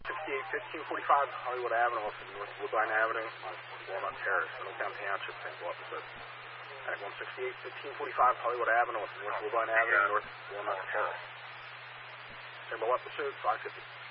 1545 Hollywood Avenue, North Woodbine Avenue, Walnut Terrace, Middletown Township, St. Paul episode. At 168, 1545 Hollywood Avenue, North Woodbine Avenue, North Walnut Terrace. St. Paul episode 550.